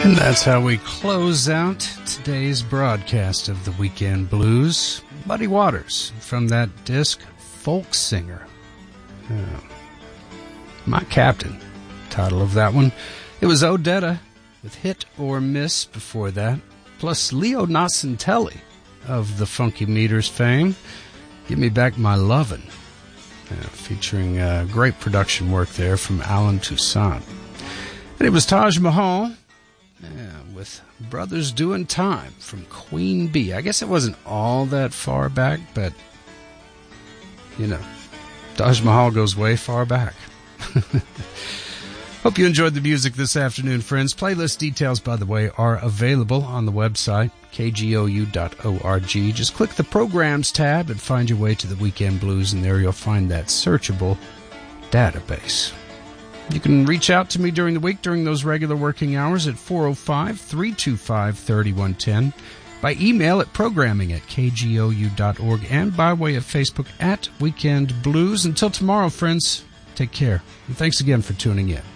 And that's how we close out today's broadcast of the Weekend Blues. Muddy Waters from that disc, Folk Singer. My Captain, title of that one. It was Odetta with Hit or Miss before that, plus Leo Nocentelli of the Funky Meters fame, Give Me Back My Lovin', featuring great production work there from Alan Toussaint. And it was Taj Mahal with Brothers Doing Time from Queen Bee. I guess it wasn't all that far back, but, you know, Taj Mahal goes way far back. Hope you enjoyed the music this afternoon, friends. Playlist details, by the way, are available on the website, kgou.org. Just click the Programs tab and find your way to the Weekend Blues, and there you'll find that searchable database. You can reach out to me during the week, during those regular working hours at 405-325-3110, by email at programming@kgou.org, and by way of Facebook at Weekend Blues. Until tomorrow, friends, take care, and thanks again for tuning in.